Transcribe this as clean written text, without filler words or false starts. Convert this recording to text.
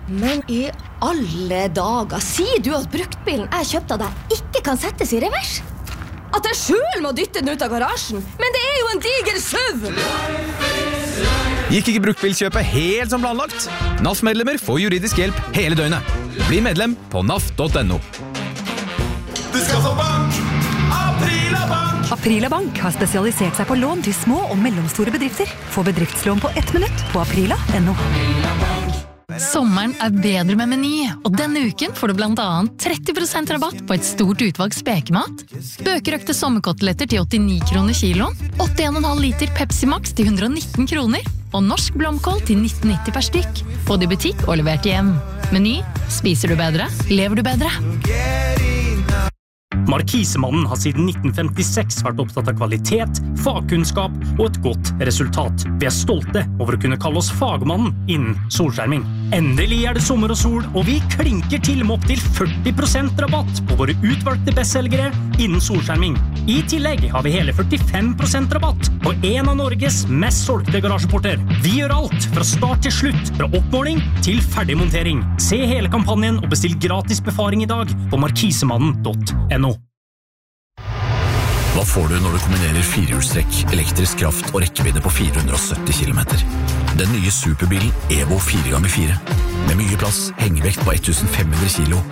Men I alle dager, sier du at bruktbilen jeg kjøpte av deg ikke kan settes I revers? At jeg selv må dytte den ut av garasjen? Men det jo en diger SUV! Gikk ikke bruktbilkjøpet helt som planlagt? NAF-medlemmer får juridisk hjelp hele døgnet. Bli medlem på naf.no. Du skal få bank! Aprila Bank! Aprila Bank har spesialisert seg på lån til små og mellomstore bedrifter. Få bedriftslån på 1 minutt på aprila.no. Sommeren bedre med Meny, og denne uken får du blant annet 30% rabatt på et stort utvalg spekemat, bøkerøkte sommerkoteletter til 89 kroner kiloen, 81,5 liter Pepsi Max til 119 kroner, og norsk blomkål til 19,90 per stykk. Få det I butikk og levert hjem. Meny, spiser du bedre, lever du bedre. Markisemannen har siden 1956 vært opptatt av kvalitet, fagkunnskap og et godt resultat. Vi stolte over å kunne kalle oss fagmannen innen solskjerming. Endelig det sommer og sol, og vi klinker til med opp til 40% rabatt på våre utvalgte bestselgere innen solskjerming. I tillegg har vi hele 45% rabatt på en av Norges mest solgte garasjeporter. Vi gjør alt fra start til slutt, fra oppmåling til ferdigmontering. Se hele kampanjen og bestill gratis befaring I dag på markisemannen.no. Hva får du når du kombinerer firehjulstrekk, elektrisk kraft og rekkevidde på 470 km? Den nye superbilen Evo 4x4. Med mye plass, hengevekt på 1500 kilo